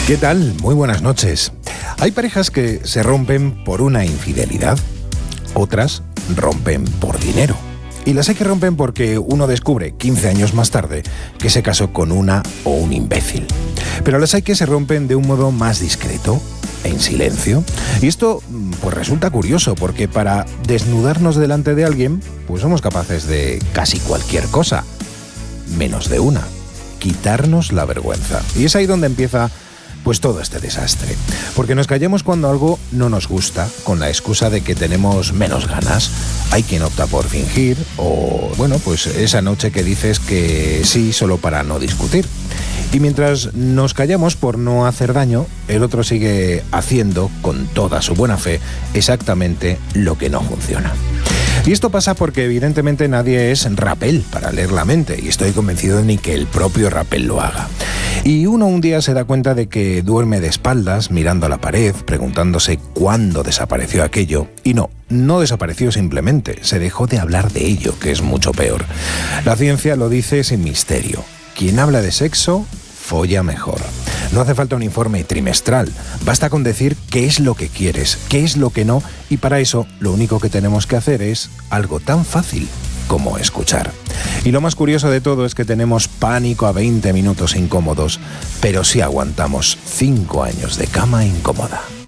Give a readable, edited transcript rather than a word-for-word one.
¿Qué tal? Muy buenas noches. Hay parejas que se rompen por una infidelidad, otras rompen por dinero. Y las hay que rompen porque uno descubre 15 años más tarde que se casó con una o un imbécil. Pero las hay que se rompen de un modo más discreto, en silencio. Y esto pues resulta curioso porque para desnudarnos delante de alguien pues somos capaces de casi cualquier cosa, menos de una: quitarnos la vergüenza. Y es ahí donde empieza pues todo este desastre, porque nos callamos cuando algo no nos gusta con la excusa de que tenemos menos ganas. Hay quien opta por fingir o, bueno, pues esa noche que dices que sí solo para no discutir. Y mientras nos callamos por no hacer daño, el otro sigue haciendo con toda su buena fe exactamente lo que no funciona. Y esto pasa porque evidentemente nadie es Rapel para leer la mente, y estoy convencido de ni que el propio Rapel lo haga. Y uno un día se da cuenta de que duerme de espaldas, mirando a la pared, preguntándose cuándo desapareció aquello. Y no desapareció simplemente, se dejó de hablar de ello, que es mucho peor. La ciencia lo dice sin misterio: quien habla de sexo, folla mejor. No hace falta un informe trimestral, basta con decir qué es lo que quieres, qué es lo que no, y para eso lo único que tenemos que hacer es algo tan fácil como escuchar. Y lo más curioso de todo es que tenemos pánico a 20 minutos incómodos, pero sí aguantamos 5 años de cama incómoda.